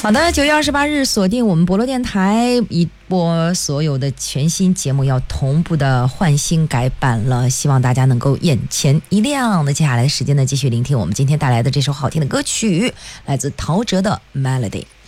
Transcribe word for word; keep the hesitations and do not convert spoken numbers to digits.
好的，九月二十八日锁定我们博罗电台，一播所有的全新节目要同步的换新改版了，希望大家能够眼前一亮。那接下来的时间呢，继续聆听我们今天带来的这首好听的歌曲，来自陶喆的 Melody。